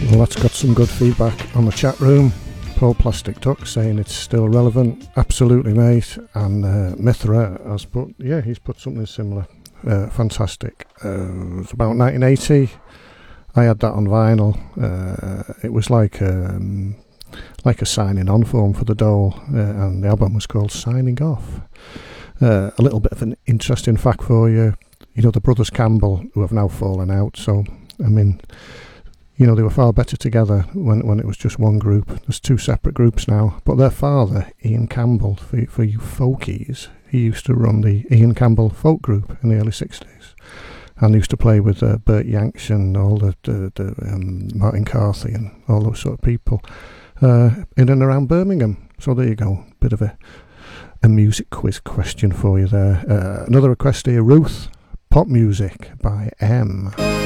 Well, that's got some good feedback on the chat room. Paul Plastic Duck saying it's still relevant. Absolutely, mate. And Mithra has put, yeah, he's put something similar. Fantastic. It was about 1980. I had that on vinyl. It was like a signing on form for the Dole, and the album was called Signing Off. A little bit of an interesting fact for you. You know, the brothers Campbell, who have now fallen out, so, I mean, you know, they were far better together when it was just one group. There's two separate groups now. But their father, Ian Campbell, for you folkies, he used to run the Ian Campbell folk group in the early 60s. And he used to play with Bert Yanks and all the Martin Carthy and all those sort of people in and around Birmingham. So there you go. Bit of a music quiz question for you there. Another request here, Ruth. Pop music by M.